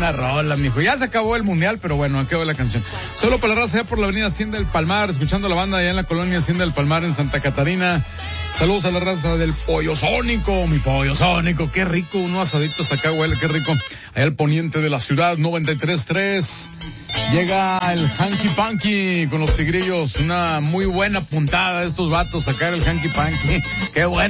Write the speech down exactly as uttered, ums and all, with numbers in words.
buena rola, mijo. Ya se acabó el mundial, pero bueno, acabó la canción. Solo para la raza, allá por la avenida Hacienda del Palmar, escuchando la banda allá en la colonia Hacienda del Palmar en Santa Catarina. Saludos a la raza del Pollo Sónico, mi Pollo Sónico, qué rico, unos asaditos acá, huele, qué rico. Allá al poniente de la ciudad, noventa y tres punto tres. Llega el Hanky Panky con los tigrillos, una muy buena puntada de estos vatos, sacar el Hanky Panky. Qué bueno.